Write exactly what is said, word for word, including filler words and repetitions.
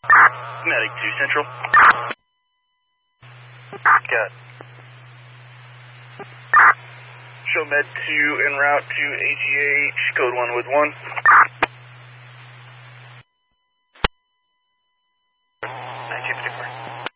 Medic two Central. Got. Show Med two en route to A G H, code one with one. nineteen fifty-four.